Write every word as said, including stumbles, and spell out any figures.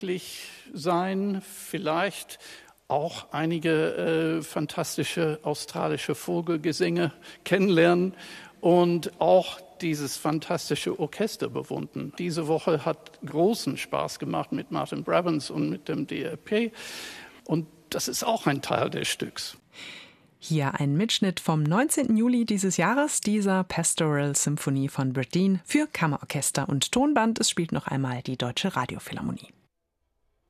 sein, vielleicht auch einige äh, fantastische australische Vogelgesänge kennenlernen und auch dieses fantastische Orchester bewundern. Diese Woche hat großen Spaß gemacht mit Martin Brabants und mit dem D R P und das ist auch ein Teil des Stücks. Hier ein Mitschnitt vom neunzehnten Juli dieses Jahres, dieser Pastoral Symphony von Bert Dean für Kammerorchester und Tonband. Es spielt noch einmal die Deutsche Radiophilharmonie.